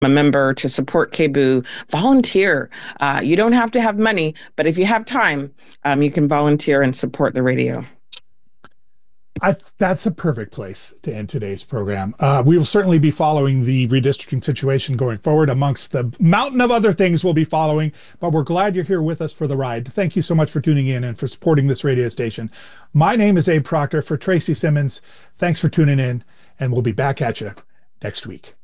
a member to support KBOO, volunteer. You don't have to have money, but if you have time, you can volunteer and support the radio. That's a perfect place to end today's program. We will certainly be following the redistricting situation going forward amongst the mountain of other things we'll be following, but we're glad you're here with us for the ride. Thank you so much for tuning in and for supporting this radio station. My name is Abe Proctor for Tracy Simmons. Thanks for tuning in, and we'll be back at you next week.